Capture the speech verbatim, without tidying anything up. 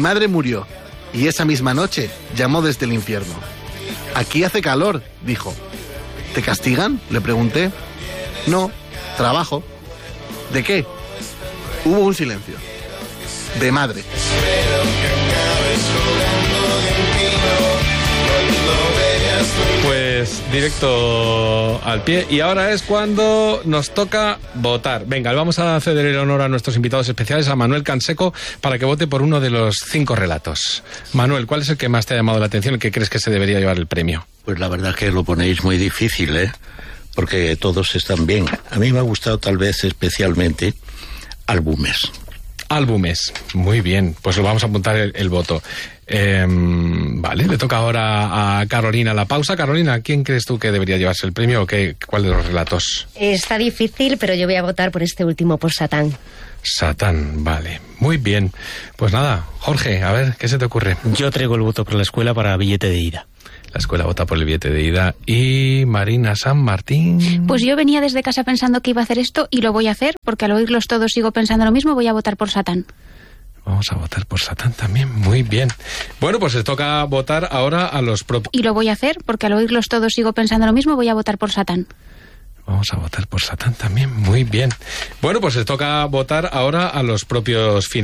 madre murió, y esa misma noche llamó desde el infierno. Aquí hace calor, dijo. ¿Te castigan?, le pregunté. No, trabajo. ¿De qué? Hubo un silencio. De madre. Pues directo al pie. Y ahora es cuando nos toca votar. Venga, vamos a ceder el honor a nuestros invitados especiales, a Manuel Canseco, para que vote por uno de los cinco relatos. Manuel, ¿cuál es el que más te ha llamado la atención, el que crees que se debería llevar el premio? Pues la verdad que lo ponéis muy difícil, ¿eh? Porque todos están bien. A mí me ha gustado tal vez especialmente Álbumes. Álbumes, muy bien, pues lo vamos a apuntar el, el voto. Eh, vale, le toca ahora a Carolina la pausa. Carolina, ¿quién crees tú que debería llevarse el premio o qué, cuál de los relatos? Está difícil, pero yo voy a votar por este último, por Satán. Satán, vale, muy bien. Pues nada, Jorge, a ver, ¿qué se te ocurre? Yo traigo el voto por la escuela para billete de ida. La escuela vota por el billete de ida. Y Marina San Martín. Pues yo venía desde casa pensando que iba a hacer esto y lo voy a hacer, porque al oírlos todos sigo pensando lo mismo, voy a votar por Satán. Vamos a votar por Satán también, muy bien. Bueno, pues les toca votar ahora a los propios... Y lo voy a hacer, porque al oírlos todos sigo pensando lo mismo, voy a votar por Satán. Vamos a votar por Satán también, muy bien. Bueno, pues les toca votar ahora a los propios finalistas.